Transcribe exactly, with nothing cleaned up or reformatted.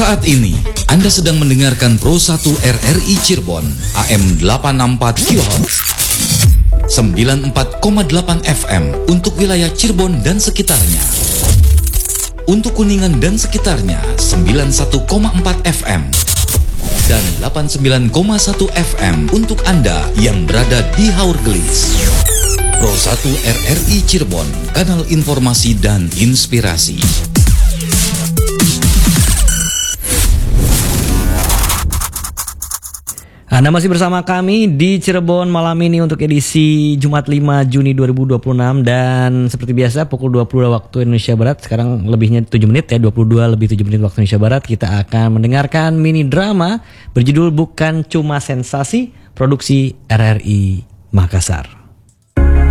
Saat ini, Anda sedang mendengarkan Pro satu R R I Cirebon, A M delapan enam empat kilohertz, sembilan puluh empat koma delapan F M untuk wilayah Cirebon dan sekitarnya. Untuk Kuningan dan sekitarnya, sembilan puluh satu koma empat F M. Dan delapan puluh sembilan koma satu F M untuk Anda yang berada di Haurgelis. Pro satu R R I Cirebon, kanal informasi dan inspirasi. Anda masih bersama kami di Cirebon malam ini untuk edisi Jumat lima Juni dua ribu dua puluh enam. Dan seperti biasa pukul dua puluh waktu Indonesia Barat, sekarang lebihnya tujuh menit ya, dua puluh dua lebih tujuh menit waktu Indonesia Barat, kita akan mendengarkan mini drama berjudul Bukan Cuma Sensasi, produksi R R I Makassar.